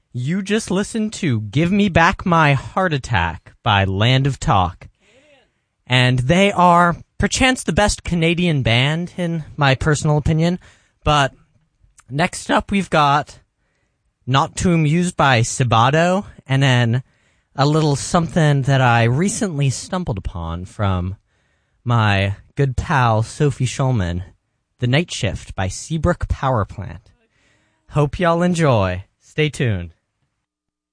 You just listened to Give Me Back My Heart Attack by Land of Talk. And they are perchance the best Canadian band, in my personal opinion. But next up we've got Not Too Amused by Sabado, and then a little something that I recently stumbled upon from my good pal Sophie Schulman, The Night Shift by Seabrook Power Plant. Hope y'all enjoy. Stay tuned.